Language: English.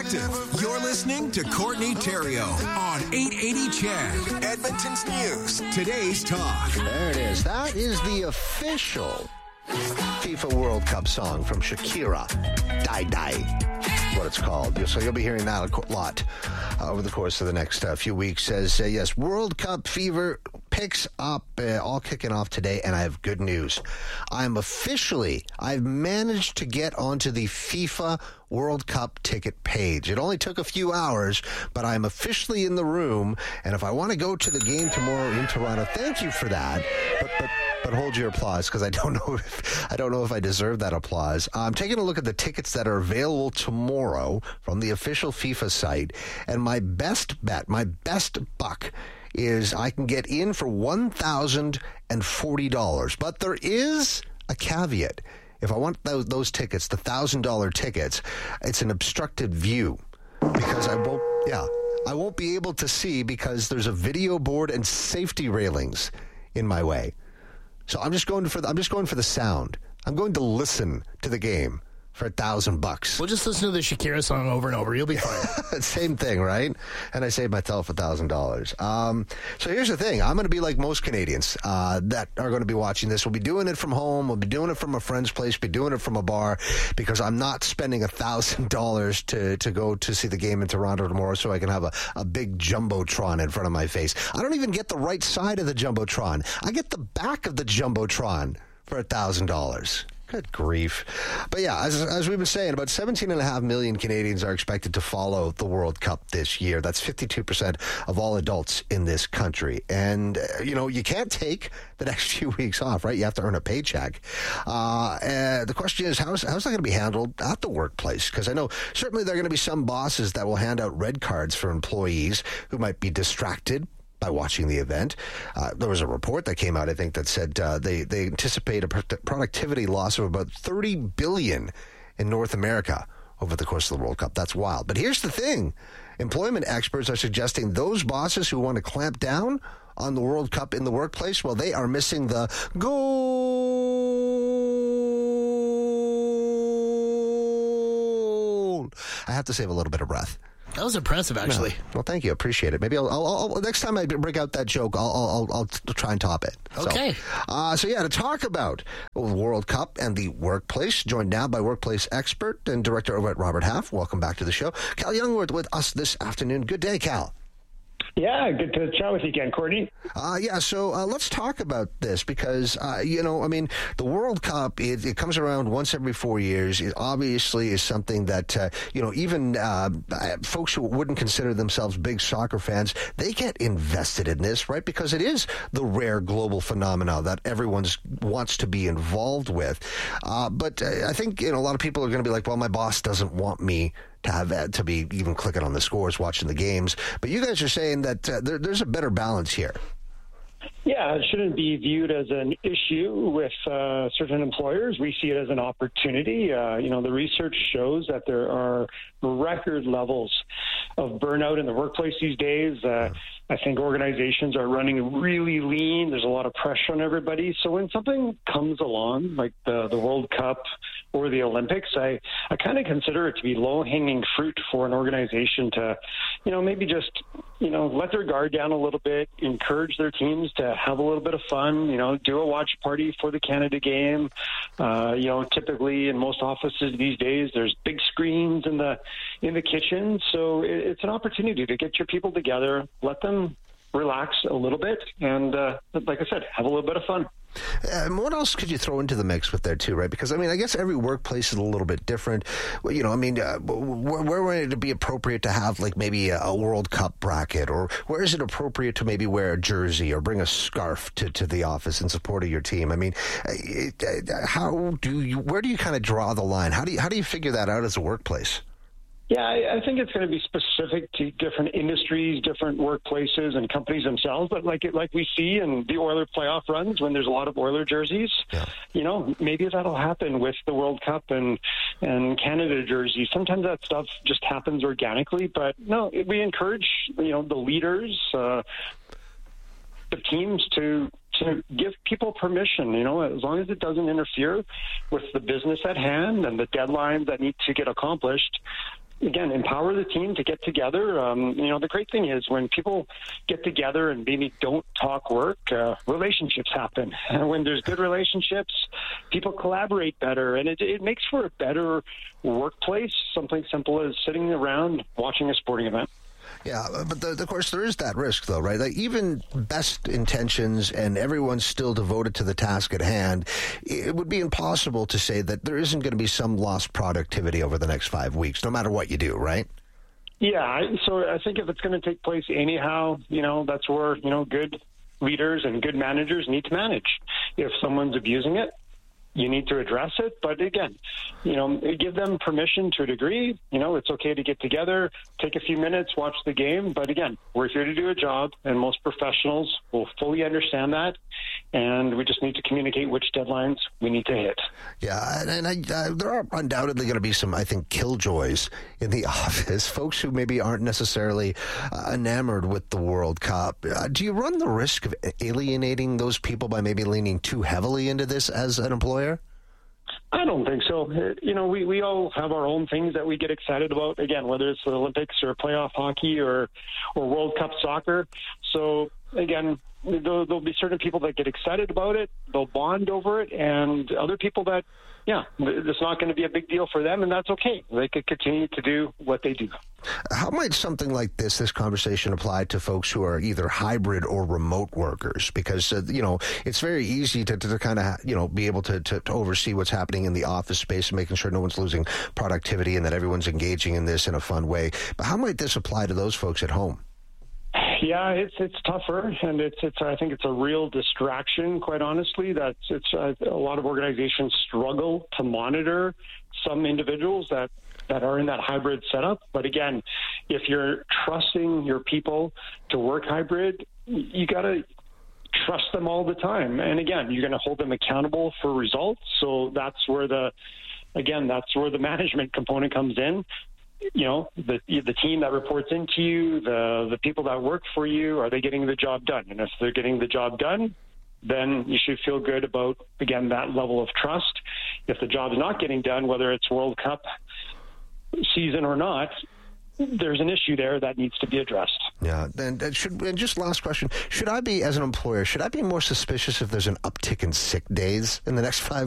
perspective. You're listening to Courtney Theriault on 880 CHED, Edmonton's News. Today's talk. There it is. That is the official FIFA World Cup song from Shakira. Die Die. What it's called. So you'll be hearing that a lot over the course of the next few weeks. Says, yes, World Cup fever picks up, all kicking off today, and I have good news. I've managed to get onto the FIFA World Cup ticket page. It only took a few hours, but I'm officially in the room, and if I want to go to the game tomorrow in Toronto, thank you for that. But hold your applause, because I don't know if I deserve that applause. I'm taking a look at the tickets that are available tomorrow from the official FIFA site, and my best bet, my best buck, is I can get in for $1,040. But there is a caveat. If I want those tickets, the $1,000 tickets, it's an obstructed view because I won't be able to see because there's a video board and safety railings in my way. So I'm just going for the sound. I'm going to listen to the game for $1,000. We'll just listen to the Shakira song over and over. You'll be fine. Same thing, right? And I saved myself $1,000. So here's the thing. I'm going to be like most Canadians that are going to be watching this. We'll be doing it from home. We'll be doing it from a friend's place. Be doing it from a bar because I'm not spending $1,000 to go to see the game in Toronto tomorrow so I can have a big Jumbotron in front of my face. I don't even get the right side of the Jumbotron. I get the back of the Jumbotron for $1,000. Good grief. But yeah, as we've been saying, about 17.5 million Canadians are expected to follow the World Cup this year. That's 52% of all adults in this country. And, you can't take the next few weeks off, right? You have to earn a paycheck. The question is, how's that going to be handled at the workplace? Because I know certainly there are going to be some bosses that will hand out red cards for employees who might be distracted by watching the event. There was a report that came out, I think, that said they anticipate a productivity loss of about $30 billion in North America over the course of the World Cup. That's wild. But here's the thing. Employment experts are suggesting those bosses who want to clamp down on the World Cup in the workplace, well, they are missing the goal. I have to save a little bit of breath. That was impressive, actually. No. Well, thank you. Appreciate it. Maybe I'll next time I break out that joke, I'll try and top it. Okay. So to talk about the World Cup and the workplace, joined now by workplace expert and director over at Robert Half. Welcome back to the show. Cal Youngworth with us this afternoon. Good day, Cal. Yeah, good to chat with you again, Courtney. So let's talk about this because, the World Cup, it comes around once every 4 years. It obviously is something that, even folks who wouldn't consider themselves big soccer fans, they get invested in this, right? Because it is the rare global phenomena that everyone wants to be involved with. But I think, a lot of people are going to be like, well, my boss doesn't want me to be even clicking on the scores, watching the games. But you guys are saying that there's a better balance here. Yeah, it shouldn't be viewed as an issue with certain employers. We see it as an opportunity. The research shows that there are record levels of burnout in the workplace these days. I think organizations are running really lean. There's a lot of pressure on everybody. So when something comes along, like the World Cup or the Olympics, I kind of consider it to be low-hanging fruit for an organization to, maybe just, let their guard down a little bit, encourage their teams to have a little bit of fun, do a watch party for the Canada game. Typically in most offices these days, there's big screens in the kitchen. So it's an opportunity to get your people together, let them relax a little bit, and like I said, have a little bit of fun. What else could you throw into the mix with there too, right? Because, I guess every workplace is a little bit different. Where would it be appropriate to have like maybe a World Cup bracket, or where is it appropriate to maybe wear a jersey or bring a scarf to the office in support of your team? Where do you kind of draw the line? How do you figure that out as a workplace? Yeah, I think it's going to be specific to different industries, different workplaces, and companies themselves. But like we see in the Oiler playoff runs, when there's a lot of Oiler jerseys, maybe that'll happen with the World Cup and Canada jerseys. Sometimes that stuff just happens organically. But no, we encourage the leaders, the teams to give people permission, as long as it doesn't interfere with the business at hand and the deadlines that need to get accomplished. again, empower the team to get together. The great thing is when people get together and maybe don't talk work, relationships happen. And when there's good relationships, people collaborate better, and it makes for a better workplace. Something simple as sitting around watching a sporting event. Yeah, but of course there is that risk, though, right? Like even best intentions and everyone's still devoted to the task at hand, it would be impossible to say that there isn't going to be some lost productivity over the next 5 weeks, no matter what you do, right? Yeah, so I think if it's going to take place anyhow, that's where, good leaders and good managers need to manage. If someone's abusing it, you need to address it. But again, give them permission to a degree. It's okay to get together, take a few minutes, watch the game. But again, we're here to do a job, and most professionals will fully understand that. And we just need to communicate which deadlines we need to hit. Yeah, and there are undoubtedly going to be some, I think, killjoys in the office, folks who maybe aren't necessarily enamored with the World Cup. Do you run the risk of alienating those people by maybe leaning too heavily into this as an employer? I don't think so. We all have our own things that we get excited about, again, whether it's the Olympics or playoff hockey or World Cup soccer. So, again, there'll be certain people that get excited about it, they'll bond over it, and other people that, it's not going to be a big deal for them, and that's okay. They could continue to do what they do. How might something like this conversation apply to folks who are either hybrid or remote workers? Because, it's very easy to kind of, be able to oversee what's happening in the office space and making sure no one's losing productivity and that everyone's engaging in this in a fun way. But how might this apply to those folks at home? Yeah, it's tougher, and I think it's a real distraction. Quite honestly, a lot of organizations struggle to monitor some individuals that are in that hybrid setup. But again, if you're trusting your people to work hybrid, you got to trust them all the time. And again, you're going to hold them accountable for results. So that's where the management component comes in. The team that reports into you, the people that work for you, are they getting the job done? And if they're getting the job done, then you should feel good about, again, that level of trust. If the job's not getting done, whether it's World Cup season or not, there's an issue there that needs to be addressed. Yeah, and just last question, as an employer, should I be more suspicious if there's an uptick in sick days in the next 5